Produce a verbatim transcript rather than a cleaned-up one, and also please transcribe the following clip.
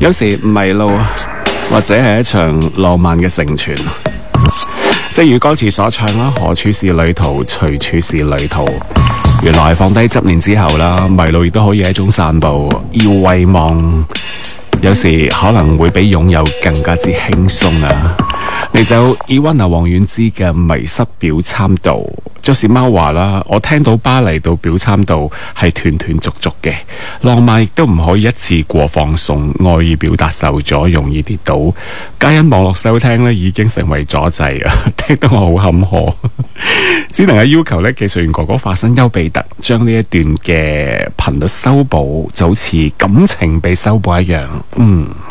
有時迷路或者係一場浪漫嘅成全，正如歌詞所唱啦，何處是旅途，隨處是旅途。原來放低執念之後啦，迷路亦都可以係一種散步，要遺忘，有時可能會比擁有更加之輕鬆啊！嚟就 Ewana 王菀之嘅迷失表參道。作詞貓話啦，我聽到巴黎到表參道係斷斷續續嘅，浪漫亦都唔可以一次過放送，愛意表達受阻，容易跌倒。皆因網絡收聽咧已經成為阻滯啊，聽得我好坎坷，只能係要求咧技術員哥哥化身丘比特，將呢一段嘅頻率修補，就好似感情被修補一樣。嗯。